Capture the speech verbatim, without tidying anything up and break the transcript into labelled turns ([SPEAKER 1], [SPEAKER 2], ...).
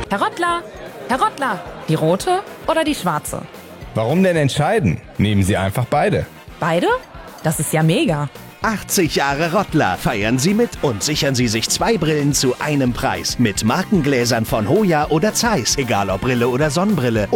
[SPEAKER 1] Herr Rottler, Herr Rottler, die rote oder die schwarze?
[SPEAKER 2] Warum denn entscheiden? Nehmen Sie einfach beide.
[SPEAKER 1] Beide? Das ist ja mega.
[SPEAKER 3] achtzig Jahre Rottler. Feiern Sie mit und sichern Sie sich zwei Brillen zu einem Preis. Mit Markengläsern von Hoya oder Zeiss. Egal ob Brille oder Sonnenbrille.